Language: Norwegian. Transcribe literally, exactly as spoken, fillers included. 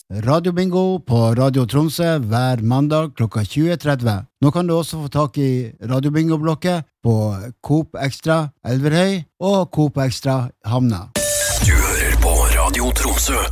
Radiobingo på Radio Tromsø hver mandag klokka tjue tretti. Nå kan du også få tak i Radiobingo-blokket på Coop Extra Elverhøy og Coop Extra Hamna. Du hører på Radio Tromsø.